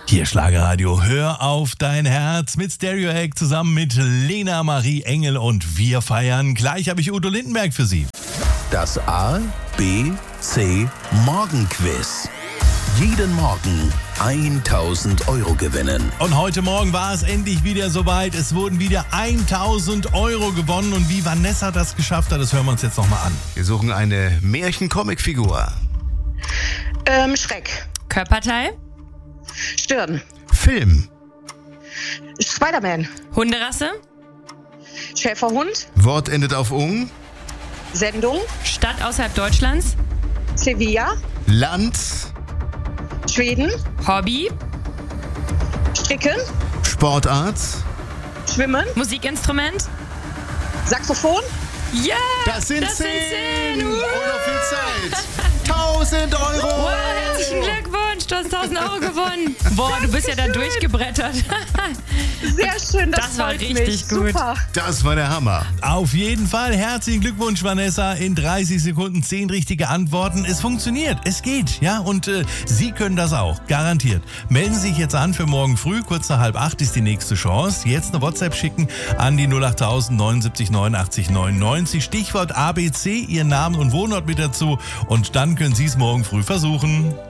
Hier Schlagerradio, hör auf dein Herz mit Stereo Egg zusammen mit Lena Marie Engel und wir feiern. Gleich habe ich Udo Lindenberg für Sie. Das A, B, C Morgenquiz. Jeden Morgen 1000 Euro gewinnen. Und heute Morgen war es endlich wieder soweit. Es wurden wieder 1000 Euro gewonnen. Und wie Vanessa das geschafft hat, das hören wir uns jetzt nochmal an. Wir suchen eine Märchen-Comic-Figur. Schreck. Körperteil? Stirn. Film. Spider-Man. Hunderasse? Schäferhund. Wort endet auf ung. Sendung. Stadt außerhalb Deutschlands? Sevilla. Land. Schweden. Hobby? Stricken. Sportart. Schwimmen. Musikinstrument? Saxophon. Ja! Das sind 10! Und noch viel Zeit. 1000 Euro! Wow, herzlichen Glückwunsch, du hast 1000 Euro gewonnen. Boah, du bist ja da durchgebrettert. Sehr schön, Das war freut richtig mich. gut. Super. Das war der Hammer. Auf jeden Fall herzlichen Glückwunsch, Vanessa. In 30 Sekunden 10 richtige Antworten. Es funktioniert, es geht, ja. Und Sie können das auch, garantiert. Melden Sie sich jetzt an für morgen früh, kurz nach 7:30 ist die nächste Chance. Jetzt eine WhatsApp schicken an die 08000 79 89 99. Stichwort ABC, Ihr Name und Wohnort mit dazu. Und dann können Sie es morgen früh versuchen.